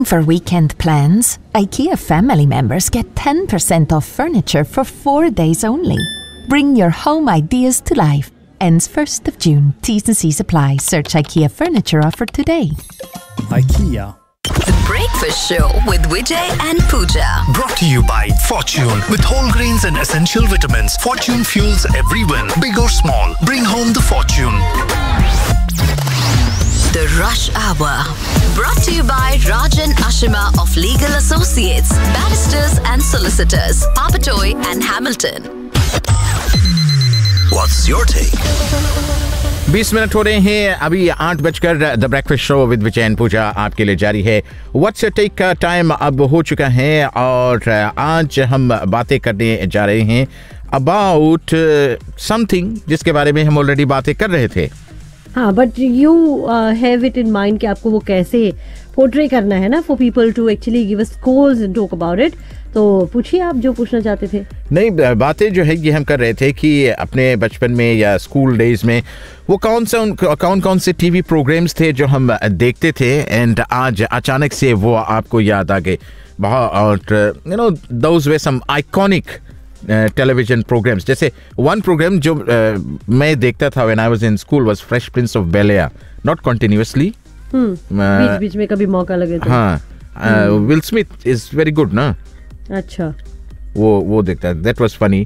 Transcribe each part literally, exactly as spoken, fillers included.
For weekend plans, IKEA family members get ten percent off furniture for four days only. Bring your home ideas to life. Ends first of June. T's and C's apply. Search IKEA furniture offer today. IKEA. The Breakfast Show with Vijay and Pooja. Brought to you by Fortune. With whole grains and essential vitamins, Fortune fuels every win. Big or small, bring home the fortune. The Rush Hour. Brought to you by Rajan Ashima of Legal Associates, Barristers and Solicitors, Papatoy and Hamilton. What's your take? बीस minute हो रहे हैं अभी आठ बजकर the breakfast show with Vijay and पूजा आपके लिए जारी है। व्हाट्स योर टेक का टाइम अब हो चुका है और आज हम बातें करने जा रहे हैं अबाउट समथिंग जिसके बारे में हम ऑलरेडी बातें कर रहे थे। हाँ, but you have it in mind कि आपको वो कैसे पोर्ट्रे करना है ना, for people to actually give us calls and talk about it. तो पूछिए आप जो पूछना चाहते थे। नहीं, बातें जो है ये हम कर रहे थे कि अपने बचपन में या स्कूल डेज में वो कौन सा कौन कौन से टीवी प्रोग्राम्स थे जो हम देखते थे एंड आज अचानक से वो आपको याद आ गए। बहुत you know those way some iconic television programmes. जैसे वन प्रोग्राम जो uh, मैं देखता था when I was in school was fresh Prince of bell-air, not continuously, बीच बीच में कभी मौका लगे तो। हाँ, will Smith is very good ना। अच्छा, वो वो देखता, दैट वाज फनी।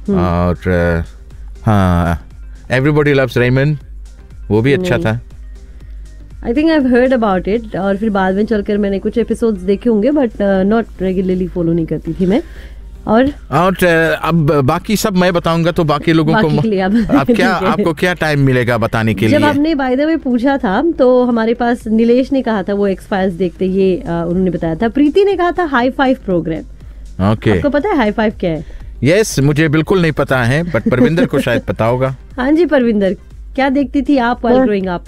और हाँ, एवरीबॉडी लव्स रेमंड, वो भी अच्छा था। I think I have heard about it और फिर बाद में चलकर मैंने कुछ एपिसोड्स देखे होंगे बट नॉट रेगुलरली फॉलो नहीं करती थी मैं। और और अब बाकी सब मैं बताऊंगा तो बाकी लोगों बाकी को के लिए आप, अब क्या आपको क्या टाइम मिलेगा बताने के जब लिए। आपने बाय द वे पूछा था तो हमारे पास नीलेश ने कहा था वो एक्स फाइल्स देखते, ये आ, उन्होंने बताया था। प्रीति ने कहा था हाई फाइव प्रोग्राम। ओके, आपको पता है हाई फाइव क्या है? यस, मुझे बिल्कुल नहीं पता है बट परविंदर को शायद पता होगा। हाँ जी परविंदर, क्या देखती थी आप व्हाइल ग्रोइंग अप?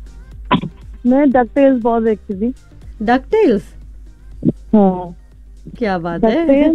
मैं डकटेल्स बहुत देखती थी। डकटेल्स? हाँ, क्या बात है।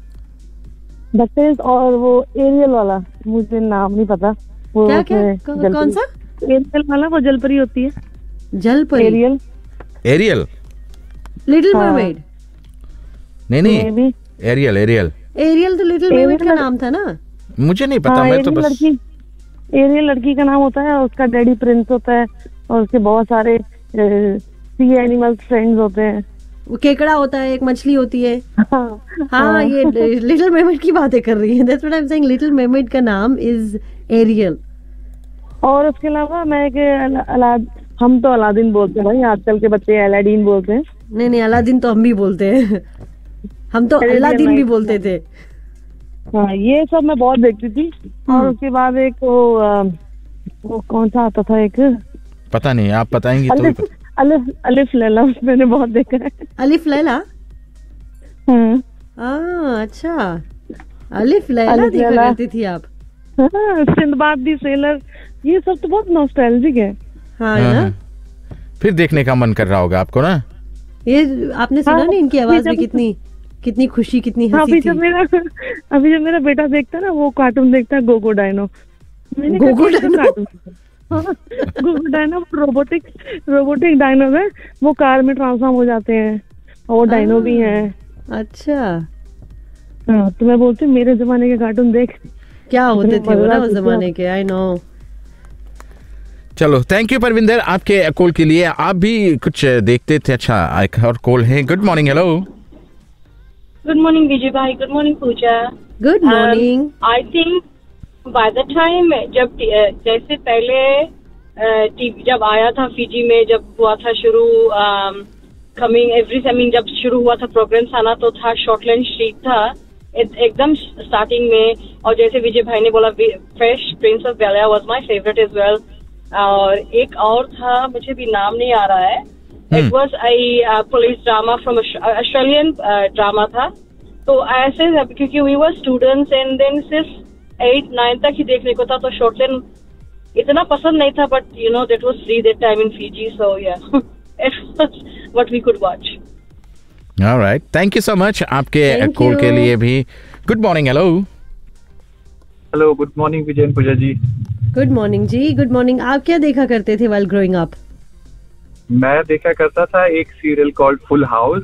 डकटेल्स और वो एरियल वाला, मुझे नाम नहीं पता वो। क्या क्या कौ, कौन सा? एरियल वाला, वो जलपरी होती है। जलपरी? Aerial aerial little mermaid? नहीं नहीं, एरियल एरियल एरियल तो लिटिल मरमेड का नाम था ना। मुझे नहीं पता। मैं तो बस लड़की, एरियल लड़की का नाम होता है, उसका डैडी प्रिंस होता है और उसके बहुत सारे सी एनिमल्स फ्रेंड्स होते हैं। वो केकड़ा होता है, एक मछली होती है। हाँ, हाँ, ये लिटिल मरमेड की बातें कर रही है। That's what I am saying, little mermaid का नाम इज एरियल। और उसके अलावा मैं एक, हम तो अलादीन बोलते हैं भाई, आजकल के बच्चे अलादीन बोलते हैं। नहीं नहीं, अलादीन तो हम भी बोलते हैं। हम तो अलादीन भी बोलते थे। हाँ, ये सब मैं बहुत देखती थी। और उसके बाद एक वो, वो कौन सा आता था, एक पता नहीं, आप बताएंगी तो अलिफ, अलिफ, अलिफ लैला, मैंने बहुत देखा है। अलिफ लैला? हम्म, हाँ अच्छा, अलिफ लैला देखा करती थी आप? हाँ, सिंदबाद दी सेलर, ये सब तो बहुत नॉस्टैल्जिक है। हाँ ना, फिर देखने का मन कर रहा होगा आपको ना। ये आपने सुना नहीं इनकी आवाज में कितनी कितनी खुशी, कितनी हंसी अभी थी। जब मेरा अभी जब मेरा बेटा देखता है ना, वो कार्टून देखता है Gogo dino. Gogo dino? Gogo dino robotic robotic dino है, वो कार में ट्रांसफॉर्म हो जाते हैं और वो डायनो भी हैं। अच्छा, हाँ, तो मैं बोलती हूँ मेरे जमाने के कार्टून देख, क्या होते थे वो ना उस जमाने के। I know. चलो, थैंक यू परविंदर आपके कॉल के लिए। आप भी कुछ देखते थे? अच्छा, एक और कॉल है। Good morning. Hello, good morning विजय भाई। Good morning Puja. Good morning. I think by the time जब जैसे पहले टीवी जब आया था फीजी में, जब हुआ था शुरू कमिंग एवरी आई मीन जब शुरू हुआ था प्रोग्राम्स आना, तो था शॉर्टलैंड स्ट्रीट था एकदम स्टार्टिंग में। और जैसे विजय भाई ने बोला, fresh Prince of bell-air was my favourite as well. और एक और था, मुझे भी नाम नहीं आ रहा है। It was a police drama from Australian drama था। तो ऐसे क्योंकि we were students and then सिर्फ एट नाइन तक ही देखने को था, तो शॉर्टलैंड इतना पसंद नहीं था, but you know that was free that time in Fiji, सो या it was what we could watch. Alright, thank you so much आपके कॉल के लिए भी। Good morning. Hello hello, good morning विजय पूजा जी। गुड मॉर्निंग जी, गुड मॉर्निंग। आप क्या देखा करते थे व्हाइल ग्रोइंग अप? मैं देखा करता था एक सीरियल कॉल्ड फुल हाउस।